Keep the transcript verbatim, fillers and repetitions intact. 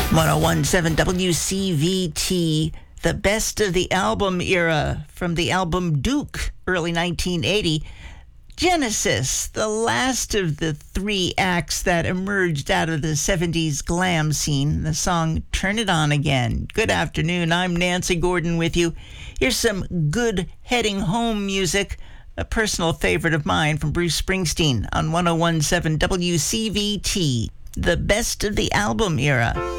ten seventeen W C V T, the best of the album era from the album Duke, early nineteen eighty. Genesis, the last of the three acts that emerged out of the seventies glam scene, the song Turn It On Again. Good afternoon, I'm Nancy Gordon with you. Here's some good heading home music, a personal favorite of mine from Bruce Springsteen on ten seventeen W C V T, the best of the album era.